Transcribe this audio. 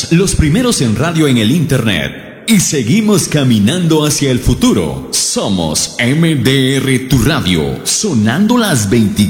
Somos los primeros en radio en el internet y seguimos caminando hacia el futuro. Somos MDR Tu Radio, sonando las 24